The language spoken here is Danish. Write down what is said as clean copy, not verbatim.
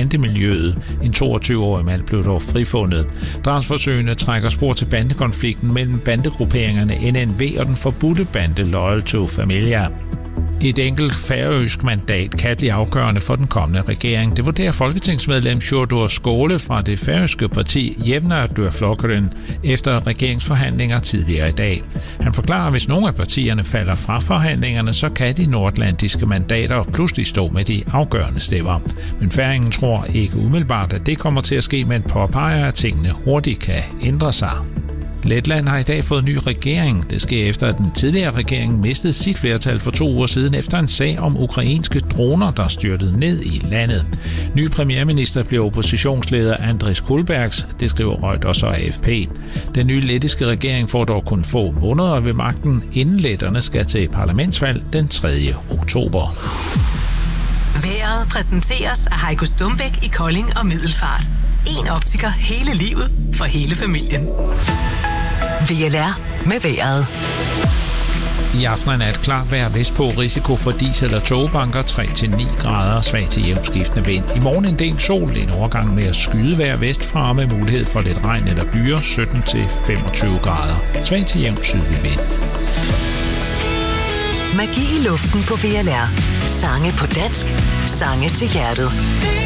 bandemiljøet. En 22-årig mand blev dog frifundet. Drabsforsøgene trækker spor til bandekonflikten mellem bandegrupperingerne NNV og den forbudte bande Loyal to Familia. Et enkelt færøsk mandat kan blive afgørende for den kommende regering. Det vurderer folketingsmedlem Sjúrður Skaale fra det færøske parti Javnaðarflokkurin efter regeringsforhandlinger tidligere i dag. Han forklarer, at hvis nogle af partierne falder fra forhandlingerne, så kan de nordatlantiske mandater pludselig stå med de afgørende stemmer. Men færingen tror ikke umiddelbart, at det kommer til at ske, men påpeger, at tingene hurtigt kan ændre sig. Letland har i dag fået ny regering. Det sker efter, at den tidligere regering mistede sit flertal for 2 uger siden efter en sag om ukrainske droner, der styrtede ned i landet. Ny premierminister blev oppositionsleder Andris Kulbergs, det skriver Reuters og AFP. Den nye lettiske regering får dog kun få måneder ved magten, inden letterne skal til parlamentsvalg den 3. oktober. Vejret præsenteres af Heiko Stumbæk i Kolding og Middelfart. En optiker hele livet for hele familien. VLR med vejret. I aften og nat klart vejr vestpå, risiko for dis- eller tågebanker 3-9 grader, svag til jævnskiftende vind. I morgen en del sol, en overgang med at skyde vejr vestfra med mulighed for lidt regn eller byer, 17-25 grader, svag til jævn sydlig vind. Magi i luften på VLR. Sange på dansk, sange til hjertet.